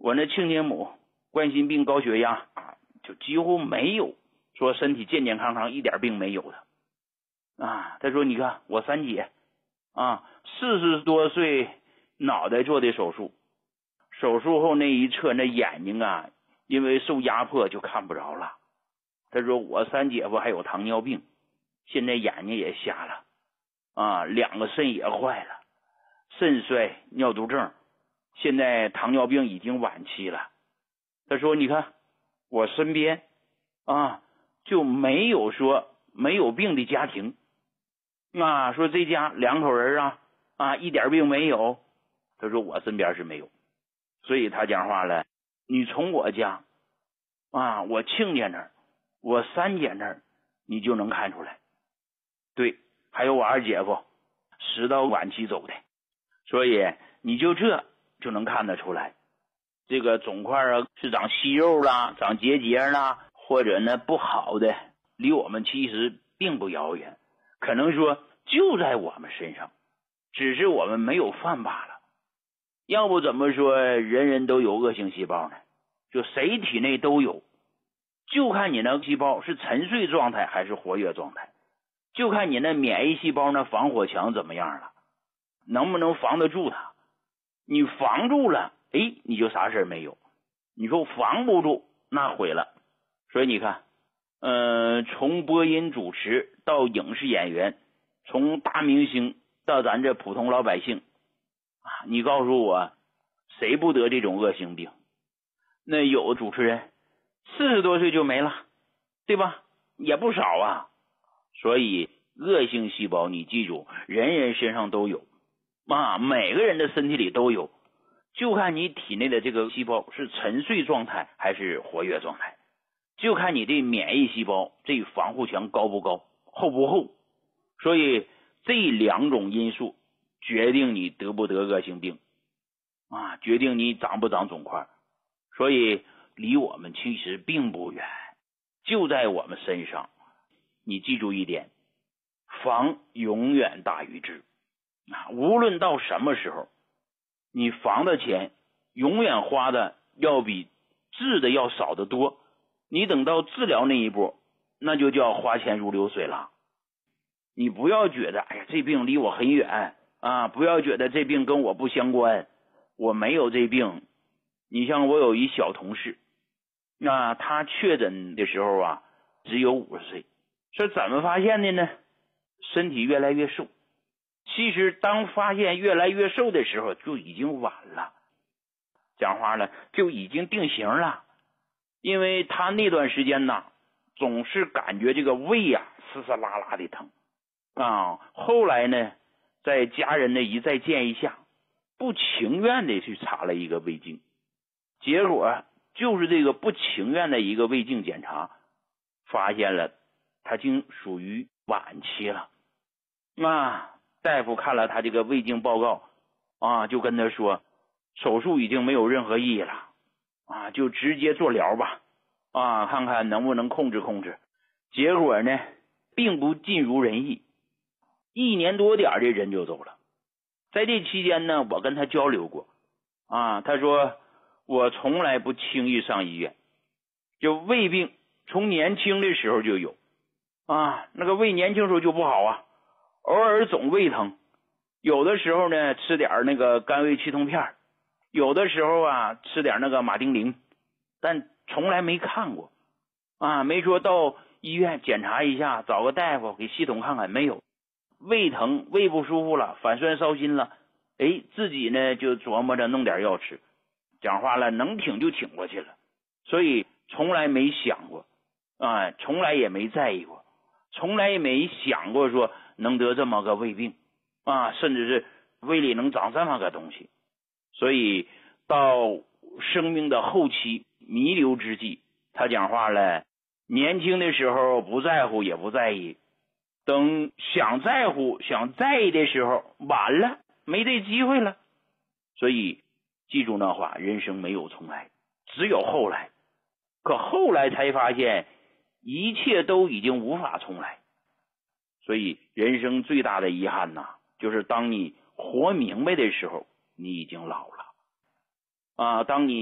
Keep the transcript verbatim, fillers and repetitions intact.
我那亲家母冠心病、高血压啊，就几乎没有说身体健健康康一点病没有的啊。他说你看我三姐啊，四十多岁脑袋做的手术，手术后那一侧那眼睛啊因为受压迫就看不着了。他说我三姐夫还有糖尿病，现在眼睛也瞎了啊，两个肾也坏了，肾衰尿毒症，现在糖尿病已经晚期了。他说你看我身边啊就没有说没有病的家庭啊，说这家两口人啊啊一点病没有。他说我身边是没有。所以他讲话了，你从我家啊我亲家那儿我三姐那儿你就能看出来。对，还有我二姐夫食道晚期走的，所以你就这就能看得出来，这个肿块啊是长息肉啦，长结节啦，或者呢不好的，离我们其实并不遥远，可能说就在我们身上，只是我们没有犯罢了。要不怎么说人人都有恶性细胞呢？就谁体内都有，就看你那细胞是沉睡状态还是活跃状态，就看你那免疫细胞那防火墙怎么样了，能不能防得住它。你防住了，哎，你就啥事没有。你说防不住，那毁了。所以你看，呃，从播音主持到影视演员，从大明星到咱这普通老百姓啊，你告诉我，谁不得这种恶性病？那有主持人四十多岁就没了，对吧？也不少啊。所以恶性细胞你记住，人人身上都有啊，每个人的身体里都有，就看你体内的这个细胞是沉睡状态还是活跃状态，就看你这免疫细胞这防护墙高不高，厚不厚。所以这两种因素决定你得不得恶性病啊，决定你长不长肿块。所以离我们其实并不远，就在我们身上。你记住一点，防永远大于治啊！无论到什么时候，你防的钱永远花的要比治的要少得多。你等到治疗那一步，那就叫花钱如流水了。你不要觉得哎呀这病离我很远啊，不要觉得这病跟我不相关，我没有这病。你像我有一小同事，那他确诊的时候啊只有五十岁，是怎么发现的呢？身体越来越瘦。其实当发现越来越瘦的时候就已经晚了，讲话了就已经定型了。因为他那段时间呢总是感觉这个胃呀、啊、嘶嘶啦啦的疼啊。后来呢在家人的一再建议下，不情愿的去查了一个胃镜，结果就是这个不情愿的一个胃镜检查，发现了他竟属于晚期了啊。大夫看了他这个胃镜报告啊，就跟他说手术已经没有任何意义了啊，就直接做疗吧啊，看看能不能控制控制。结果呢并不尽如人意，一年多点的人就走了。在这期间呢我跟他交流过啊，他说我从来不轻易上医院，就胃病从年轻的时候就有啊，那个胃年轻时候就不好啊，偶尔总胃疼，有的时候呢吃点那个甘味祛痛片，有的时候啊吃点那个马丁啉，但从来没看过啊，没说到医院检查一下，找个大夫给系统看看，没有。胃疼胃不舒服了，反酸烧心了，哎，自己呢就琢磨着弄点药吃，讲话了能挺就挺过去了。所以从来没想过啊，从来也没在意过，从来也没想过说能得这么个胃病啊，甚至是胃里能长这么个东西。所以到生命的后期弥留之际，他讲话了，年轻的时候不在乎也不在意，等想在乎想在意的时候晚了，没这机会了。所以记住那话，人生没有重来，只有后来。可后来才发现一切都已经无法重来。所以人生最大的遗憾呐，就是当你活明白的时候你已经老了啊，当你